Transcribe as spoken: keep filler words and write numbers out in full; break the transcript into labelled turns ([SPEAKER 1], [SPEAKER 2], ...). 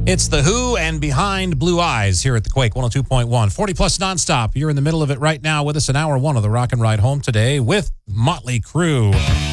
[SPEAKER 1] It's The Who and Behind Blue Eyes here at the Quake one oh two point one. forty plus nonstop. You're in the middle of it right now with us in hour one of the Rock and Ride Home today with Motley Crue.